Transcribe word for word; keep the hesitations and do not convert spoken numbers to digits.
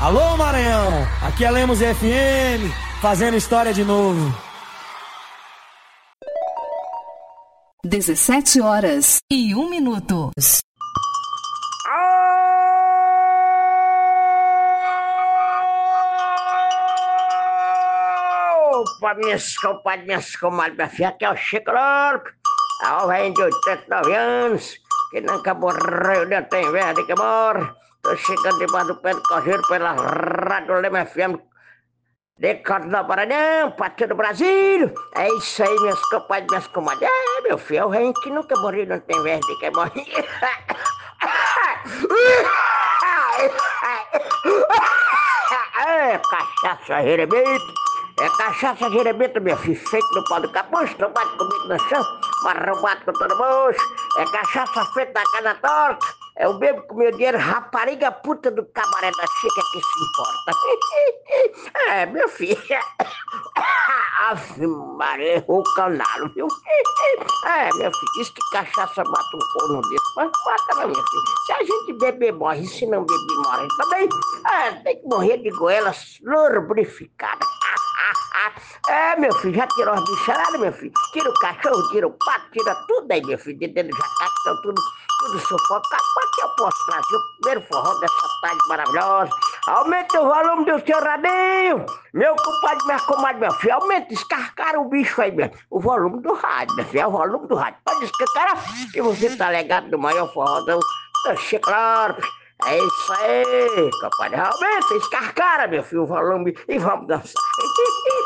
Alô, Maranhão, aqui é Lemos F M, fazendo história de novo. dezessete horas e um minuto. Opa, minhas compadres, minhas comadres, minha filha, aqui é o Chico Louco. A velho de oitenta e nove anos, que nunca morreu, nem tem verde que morre. Tô chegando debaixo do pé do cojeiro pela Rádio Lema F M, de Corte do Maranhão, pra todo o Brasil. É isso aí, minhas compadres, minhas comadres. É, meu filho, é o velho que nunca morreu, não tem verde que morre. É cachaça jerebito, é cachaça jerebito, meu filho, feito no pau do capucho, tomado comigo no chão, marromado com todo moço, é cachaça feita da cana torta, é o bebo com meu dinheiro, rapariga puta do cabaré da chica que se importa. É, meu filho, Ave Maria, o canalo, viu? É, meu filho, diz que cachaça mata um corno desse, mas mata não, meu filho. Se a gente beber, morre, se não beber, morre também. É, tem que morrer de goela lubrificada. É, meu filho, já tirou as bicharadas, meu filho? Tira o cachorro, tira o pato, tira tudo aí, meu filho. Dentro do jacaque, estão tudo, tudo sufocado. Pra que eu posso trazer o primeiro forró dessa tarde maravilhosa? Aumenta o volume do seu radinho. Meu compadre, minha comadre, meu filho, aumenta, escarcara o bicho aí, meu. O volume do rádio, meu filho, é o volume do rádio. Pode escancarar que você tá ligado no maior forrozão do Chico Louco. É isso aí, compadre. Aumenta, escarcara, meu filho, o volume e vamos dançar.